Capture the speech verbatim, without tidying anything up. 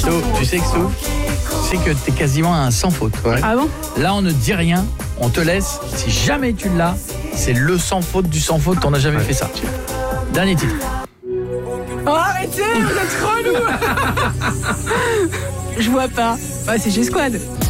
So, tu sais que So, tu sais que t'es quasiment un sans faute. Ouais. Ah bon? Là, on ne dit rien, on te laisse. Si jamais tu l'as, c'est le sans faute du sans faute, t'en as jamais Ouais. fait ça. Dernier titre. Oh, arrêtez, vous êtes relou. Je vois pas. Bah, c'est G-Squad.